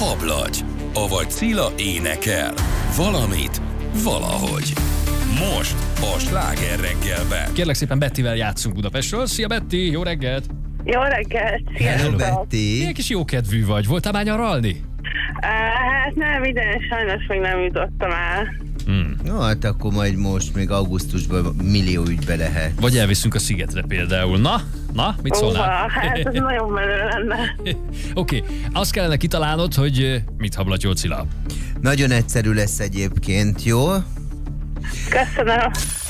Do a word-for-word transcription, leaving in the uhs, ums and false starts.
hablagy, avagy Cilla énekel. Valamit, valahogy. Most a Sláger reggelben. Kérlek szépen Bettivel játszunk Budapestről. Szia Betty, jó reggelt! Jó reggelt! Hello, Betty! Milyen kis jókedvű vagy, voltál már nyaralni? Uh, hát nem, idén sajnos még nem jutottam el. Hmm. No, hát akkor majd most még augusztusban millió ügybe lehet. Vagy elviszünk a szigetre például. Na? Na? Mit szólnál? Uha, hát ez nagyon menő lenne. Oké, okay. Azt kellene kitalálnod, hogy mit hablatyol Cilla. Nagyon egyszerű lesz egyébként, jó? Köszönöm.